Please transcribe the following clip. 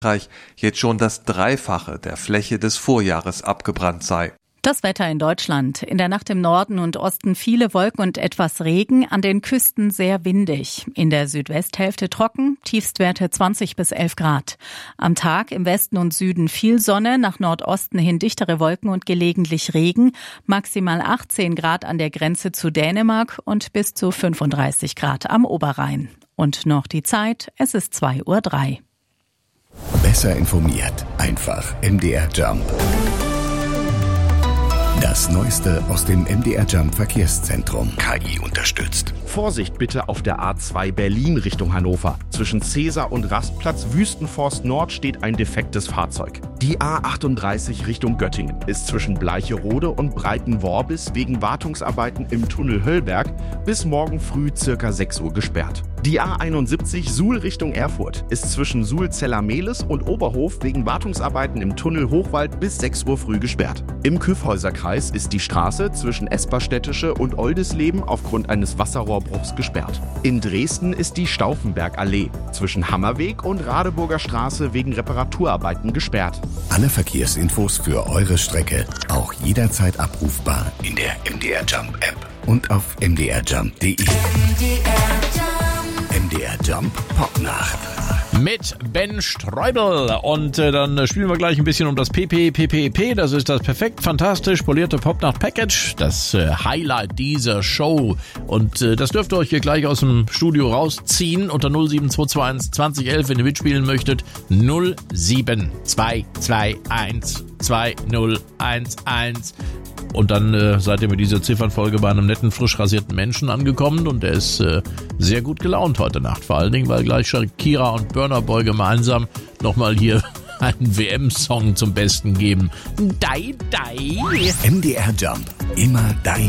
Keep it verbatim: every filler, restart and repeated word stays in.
jetzt schon das Dreifache der Fläche des Vorjahres abgebrannt sei. Das Wetter in Deutschland. In der Nacht im Norden und Osten viele Wolken und etwas Regen, an den Küsten sehr windig. In der Südwesthälfte trocken, Tiefstwerte zwanzig bis elf Grad. Am Tag im Westen und Süden viel Sonne, nach Nordosten hin dichtere Wolken und gelegentlich Regen. Maximal achtzehn Grad an der Grenze zu Dänemark und bis zu fünfunddreißig Grad am Oberrhein. Und noch die Zeit, es ist zwei Uhr drei. Besser informiert, einfach M D R Jump. Das Neueste aus dem M D R Jump Verkehrszentrum. K I unterstützt. Vorsicht bitte auf der A zwei Berlin Richtung Hannover. Zwischen Cäsar und Rastplatz Wüstenforst Nord steht ein defektes Fahrzeug. Die A achtunddreißig Richtung Göttingen ist zwischen Bleicherode und Breitenworbis wegen Wartungsarbeiten im Tunnel Höllberg bis morgen früh circa sechs Uhr gesperrt. Die A einundsiebzig Suhl Richtung Erfurt ist zwischen Suhl-Zellermehlis und Oberhof wegen Wartungsarbeiten im Tunnel Hochwald bis sechs Uhr früh gesperrt. Im Kyffhäuserkreis ist die Straße zwischen Esperstädtische und Oldisleben aufgrund eines Wasserrohrbruchs gesperrt. In Dresden ist die Stauffenbergallee zwischen Hammerweg und Radeburger Straße wegen Reparaturarbeiten gesperrt. Alle Verkehrsinfos für eure Strecke auch jederzeit abrufbar in der M D R Jump App und auf m d r jump punkt d e. M D R Jump Popnacht. Mit Ben Streubel. Und äh, dann spielen wir gleich ein bisschen um das P P P P P. Das ist das perfekt, fantastisch polierte Popnacht-Package. Das äh, Highlight dieser Show. Und äh, das dürft ihr euch hier gleich aus dem Studio rausziehen. Unter null sieben zwei zwei eins zwanzig elf, wenn ihr mitspielen möchtet. null sieben zwei zwei eins zwei null eins eins. Und dann äh, seid ihr mit dieser Ziffernfolge bei einem netten, frisch rasierten Menschen angekommen. Und der ist äh, sehr gut gelaunt heute Nacht. Vor allen Dingen, weil gleich Shakira und Burna Boy gemeinsam nochmal hier einen W M-Song zum Besten geben. Dai, dai. M D R Jump. Immer dein